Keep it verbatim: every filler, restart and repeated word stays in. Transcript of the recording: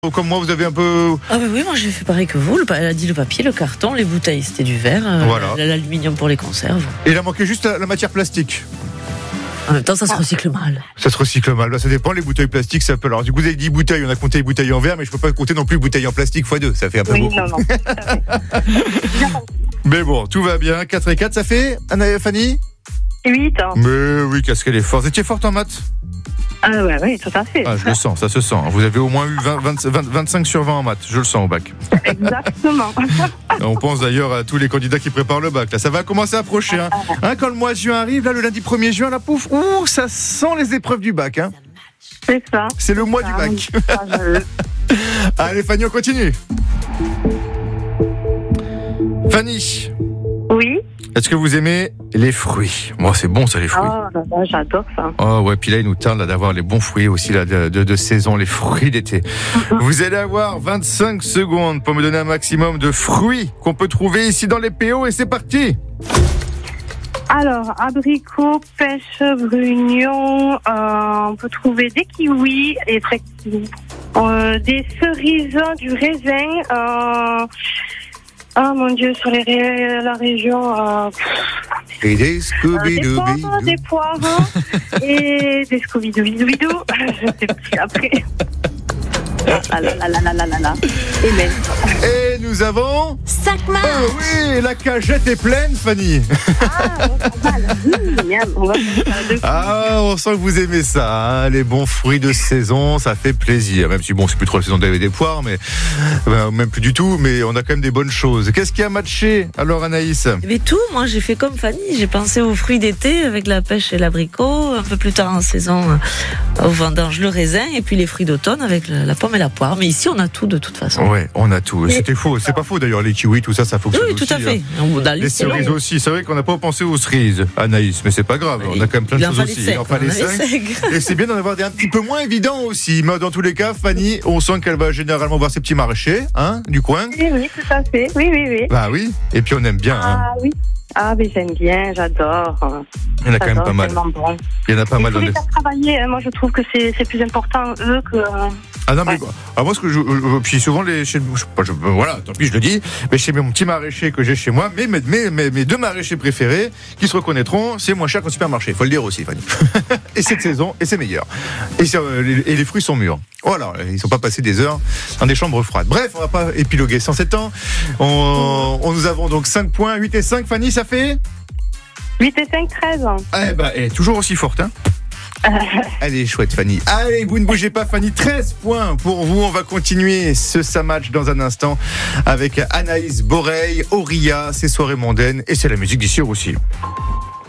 Comme moi, vous avez un peu... Ah oui, oui, moi j'ai fait pareil que vous. Elle a dit le papier, le carton, les bouteilles c'était du verre, Voilà. l'aluminium pour les conserves. Et il a manqué juste la, la matière plastique. En même temps, ça se recycle mal. Ça se recycle mal. Là, ça dépend. Les bouteilles plastiques, ça peut. Alors, du coup, vous avez dit bouteilles. On a compté les bouteilles en verre, mais je peux pas compter non plus bouteilles en plastique fois deux. Ça fait un peu Oui, beaucoup. non, non. Mais bon, tout va bien. quatre et quatre, ça fait, Anna, Fanny? huit ans. Mais oui, qu'est-ce qu'elle est forte. Vous étiez forte en maths? Ah ouais, oui, tout à fait. Ah, je le sens, ça se sent. Vous avez au moins eu vingt, vingt, vingt, vingt-cinq sur vingt en maths. Je le sens au bac. Exactement. On pense d'ailleurs à tous les candidats qui préparent le bac. Là, ça va commencer à approcher. Hein. Hein, quand le mois de juin arrive, là, le lundi premier juin, la pouf, ouh, ça sent les épreuves du bac. Hein. C'est ça. C'est le mois Ah, du bac. ah, je... Allez, Fanny, on continue. Fanny. Oui. Est-ce que vous aimez les fruits? Moi, c'est bon ça, les fruits. Oh, là, là, j'adore ça. Oh ouais, puis là, il nous tarde là, d'avoir les bons fruits aussi là, de, de, de saison, les fruits d'été. Vous allez avoir vingt-cinq secondes pour me donner un maximum de fruits qu'on peut trouver ici dans les P O et c'est parti. Alors, abricots, pêche, brugnon, euh, on peut trouver des kiwis, et très, euh, des cerises, du raisin. Euh, ah mon Dieu, sur les ré- la région. Euh, Et des Euh, des Scooby-Doo. poires, des poires et des Scooby-Doo-Bidou. Je sais plus après. Ah là là là là là là là. Et même. Et nous avons... Sac Oh oui, la cagette est pleine, Fanny. Ah, pas mal. Mmh, miam, on va faire deux. Ah, on sent que vous aimez ça, hein, les bons fruits de saison, ça fait plaisir. Même si bon, c'est plus trop la saison des des poires, mais ben, même plus du tout, mais on a quand même des bonnes choses. Qu'est-ce qui a matché alors, Anaïs? Mais tout, moi j'ai fait comme Fanny, j'ai pensé aux fruits d'été avec la pêche et l'abricot, un peu plus tard en saison euh, au vendange le raisin, et puis les fruits d'automne avec la, la pomme et la poire. Mais ici on a tout de toute façon. Ouais, on a tout. C'était faux, c'est pas faux d'ailleurs, les kiwis, tout ça, ça fonctionne Oui, aussi. tout à fait. Hein. On- dans Les liste, c'est cerises long. aussi, c'est vrai qu'on n'a pas pensé aux cerises, Anaïs, mais c'est pas grave, on a quand même plein de Il en choses fallait aussi. cinq, Il en fallait on en avait cinq. cinq. Et c'est bien d'en avoir des un petit peu moins évidents aussi. Mais dans tous les cas, Fanny, on sent qu'elle va généralement voir ses petits maraîchers, hein, du coin. Oui, oui, tout à fait. Oui, oui, oui. Bah oui, et puis on aime bien, hein. Ah oui. Ah, mais j'aime bien, j'adore. Il y en a quand même J'adore, pas mal. tellement bon. Il y en a pas Il mal faut dans les les... faire travailler. hein. Moi, je trouve que c'est, c'est plus important, eux, que. Ah non, mais Ouais. quoi. Ah, moi, ce que je, je- puis souvent, les, chez, je, pas, je- voilà, tant pis, je le dis, mais chez mon petit maraîcher que j'ai chez moi, mes, mes, mes, mes, mes deux maraîchers préférés, qui se reconnaîtront, c'est moins cher qu'au supermarché. Faut le dire aussi, Fanny. Et c'est de saison, et c'est meilleur. Et, c'est, euh, les, et les fruits sont mûrs. Voilà, ils sont pas passés des heures dans des chambres froides. Bref, on va pas épiloguer sans sept ans. On, on, nous avons donc cinq points, huit et cinq. Fanny, ça fait? huit et cinq, treize. Eh ben, elle est toujours aussi forte, hein. Elle est chouette, Fanny. Allez, vous ne bougez pas, Fanny. treize points pour vous. On va continuer ce Sa Match dans un instant avec Anaïs Boreil, Auria, c'est soirées mondaines et c'est la musique d'ici aussi.